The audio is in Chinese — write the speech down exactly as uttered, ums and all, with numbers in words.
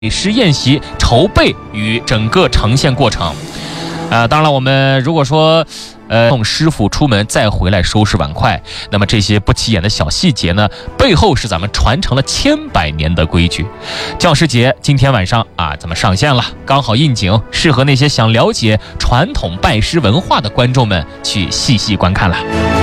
师宴席筹备与整个呈现过程。呃，当然了，我们如果说，呃，送师傅出门再回来收拾碗筷，那么这些不起眼的小细节呢，背后是咱们传承了千百年的规矩。教师节今天晚上啊，咱们上线了，刚好应景，适合那些想了解传统拜师文化的观众们去细细观看了。